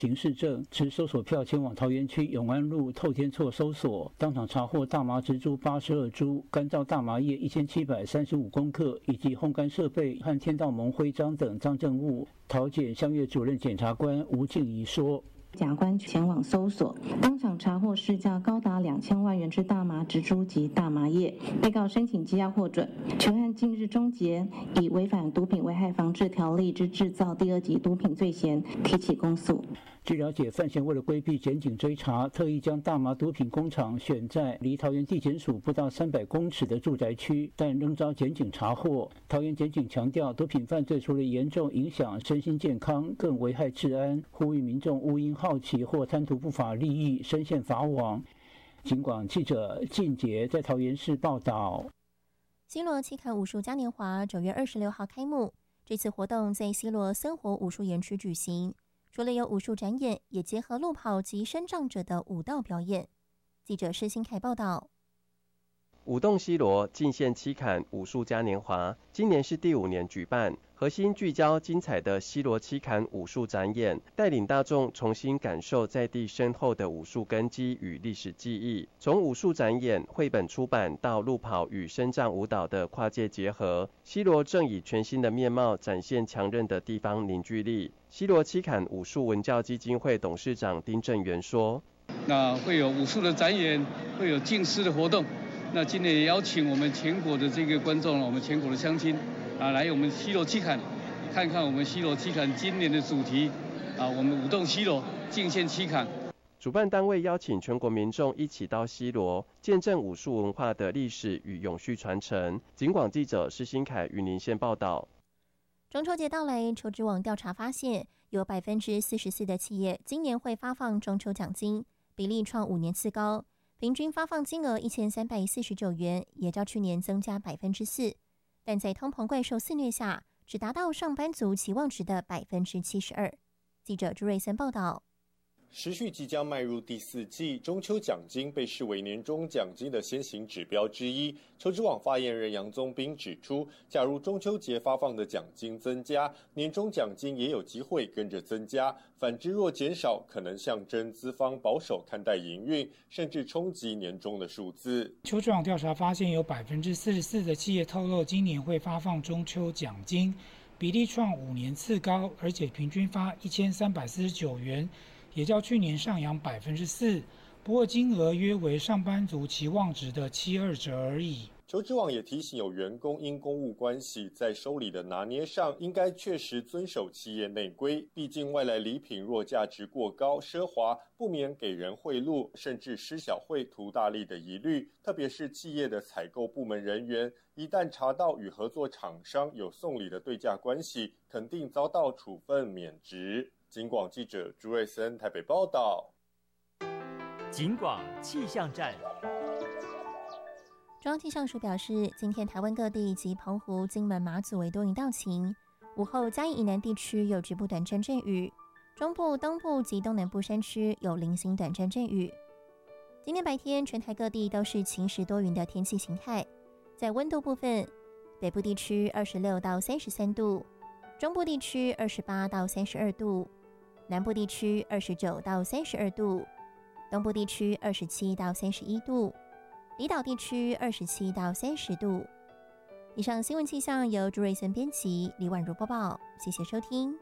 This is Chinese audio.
刑事证持搜索票前往桃园区永安路透天厝搜索，当场查获大麻植株82株、干燥大麻叶1735公克，以及烘干设备和天道盟徽章等赃证物。桃检乡岳主任检察官吴静怡说。 检察官前往搜索，当场查获市价高达2000万元之大麻植株及大麻叶。被告申请羁押获准，全案近日终结，以违反毒品危害防治条例之制造第2级毒品罪嫌提起公诉。 据了解，范闲为了规避检警追查，特意将大麻毒品工厂选在离桃园地检署不到300公尺的住宅区，但仍遭检警查获。桃园检警强调，毒品犯罪除了严重影响身心健康，更危害治安，呼吁民众勿因好奇或贪图不法利益深陷法网。警广记者靳杰在桃园市报道。 西螺七坎武术嘉年华9月26号开幕，这次活动在西螺森活武术园区举行。除了有武术展演，也结合路跑及身障者的舞蹈表演。记者施新凯报道。 舞动西螺进县七坎武术嘉年华今年是第5年举办，核心聚焦精彩的西螺七坎武术展演，带领大众重新感受在地深厚的武术根基与历史记忆。从武术展演、绘本出版到路跑与身障舞蹈的跨界结合，西螺正以全新的面貌展现强韧的地方凝聚力。西螺七坎武术文教基金会董事长丁正元说：“ 那会有武术的展演，会有竞狮的活动。那今年也邀请我们全国的这个观众，我们全国的乡亲来我们西螺七坎，看看我们西螺七坎今年的主题我们舞动西螺，进县七坎。” 主办单位邀请全国民众一起到西螺，见证武术文化的历史与永续传承。警广记者施新凯云林县报道。 中秋节到来，求职网调查发现，有44%的企业今年会发放中秋奖金，比例创5年次高，平均发放金额1349元，也较去年增加4%。但在通膨怪兽肆虐下，只达到上班族期望值的72%。记者朱瑞森报道。 时序即将迈入第4季，中秋奖金被视为年终奖金的先行指标之一。求职网发言人杨宗斌指出，假如中秋节发放的奖金增加，年终奖金也有机会跟着增加；反之若减少，可能象征资方保守看待营运，甚至冲击年终的数字。 求职网调查发现，有44%的企业透露今年会发放中秋奖金，比例创5年次高，而且平均发1349元。也较去年上扬4%，不过金额约为上班族期望值的72折而已。 求职网也提醒，有员工因公务关系在收礼的拿捏上，应该确实遵守企业内规。毕竟外来礼品若价值过高、奢华，不免给人贿赂，甚至施小惠图大利的疑虑。特别是企业的采购部门人员，一旦查到与合作厂商有送礼的对价关系，肯定遭到处分免职。警广记者朱瑞森台北报道。 警广气象站。 中央气象署表示，今天台湾各地及澎湖、金门、马祖为多云到晴，午后嘉义以南地区有局部短暂阵雨，中部、东部及东南部山区有零星短暂阵雨。今天白天全台各地都是晴时多云的天气形态。在温度部分，北部地区26到33度，中部地区28到32度，南部地区29到32度，东部地区27到31度，离岛地区27到30度。以上新闻气象由朱瑞森编辑，李婉如播报，谢谢收听。